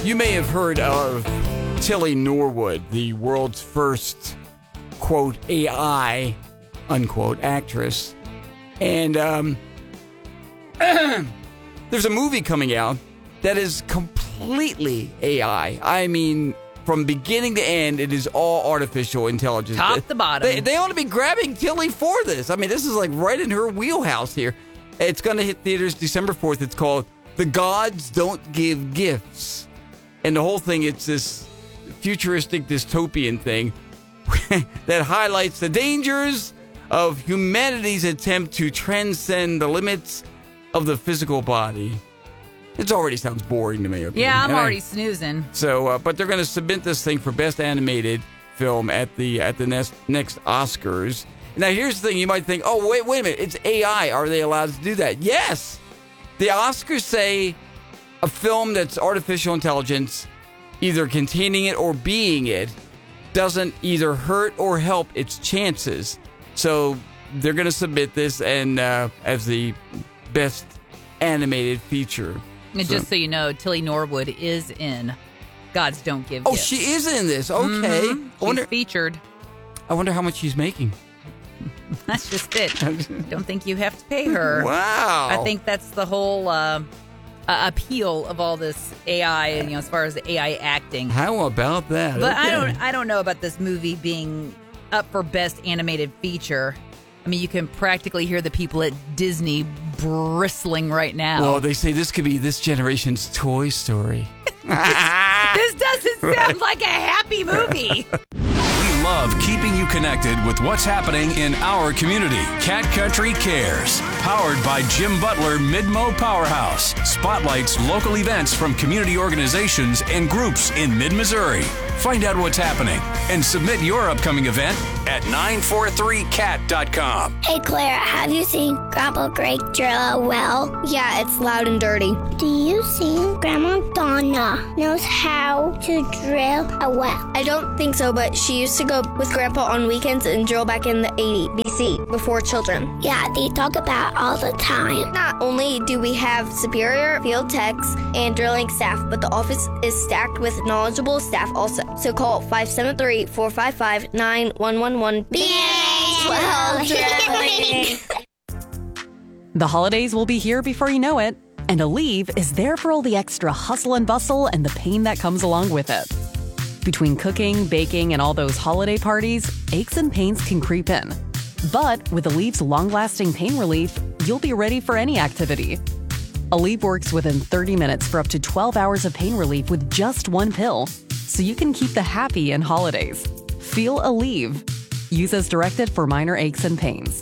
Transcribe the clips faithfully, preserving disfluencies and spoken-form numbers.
You may have heard of Tilly Norwood, the world's first, quote, A I, unquote, actress. And um, there's a movie coming out that is completely A I. I mean, from beginning to end, it is all artificial intelligence. Top to bottom. They, they ought to be grabbing Tilly for this. I mean, this is like right in her wheelhouse here. It's going to hit theaters December fourth. It's called The Gods Don't Give Gifts. And the whole thing, it's this futuristic dystopian thing that highlights the dangers of humanity's attempt to transcend the limits of the physical body. It already sounds boring to me. Okay? Yeah, I'm and already I, snoozing. So, uh, but they're going to submit this thing for Best Animated Film at the at the next next Oscars. Now, here's the thing: you might think, "Oh, wait, wait a minute! It's A I. Are they allowed to do that?" Yes, the Oscars say a film that's artificial intelligence, either containing it or being it, doesn't either hurt or help its chances. So they're going to submit this and uh, as the Best Animated Feature. And so, just so you know, Tilly Norwood is in Gods Don't Give Oh, Gifts. she is in this. Okay. Mm-hmm. I wonder, She's featured. I wonder how much she's making. That's just it. Don't think you have to pay her. Wow. I think that's the whole uh, uh, appeal of all this A I, you know, as far as the A I acting. How about that? But Okay. I don't, I don't know about this movie being up for Best Animated Feature. I mean, you can practically hear the people at Disney bristling right now. Well, they say this could be this generation's Toy Story. This doesn't sound like a happy movie. We love keeping you connected with what's happening in our community. Cat Country Cares, powered by Jim Butler Midmo Powerhouse, spotlights local events from community organizations and groups in mid-Missouri. Find out what's happening and submit your upcoming event at nine four three cat dot com. Hey Claire, have you seen Grandpa Greg drill a well? Yeah, it's loud and dirty. Do you think Grandma Donna knows how to drill a well? I don't think so, but she used to go with Grandpa on weekends and drill back in the eighties B C before children. Yeah, they talk about it all the time. Not only do we have superior field techs and drilling staff, but the office is stacked with knowledgeable staff also. So call five seven three, four five five, nine one one one. B N H The holidays will be here before you know it, and Aleve is there for all the extra hustle and bustle and the pain that comes along with it. Between cooking, baking, and all those holiday parties, aches and pains can creep in. But with Aleve's long-lasting pain relief, you'll be ready for any activity. Aleve works within thirty minutes for up to twelve hours of pain relief with just one pill, so you can keep the happy in holidays. Feel Aleve. Use as directed for minor aches and pains.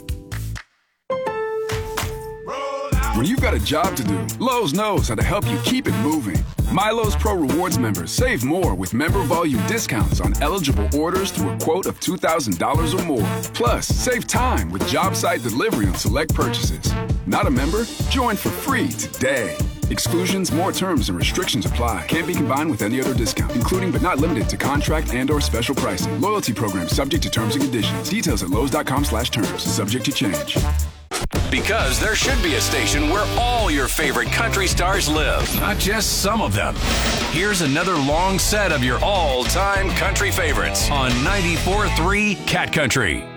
When you've got a job to do, Lowe's knows how to help you keep it moving. MyLowe's Pro Rewards members save more with member volume discounts on eligible orders through a quote of two thousand dollars or more. Plus, save time with job site delivery on select purchases. Not a member? Join for free today. Exclusions, more terms, and restrictions apply. Can't be combined with any other discount, including but not limited to contract and or special pricing. Loyalty program subject to terms and conditions. Details at lowes.com slash terms. Subject to change. Because there should be a station where all your favorite country stars live, not just some of them. Here's another long set of your all-time country favorites on ninety-four point three Cat Country.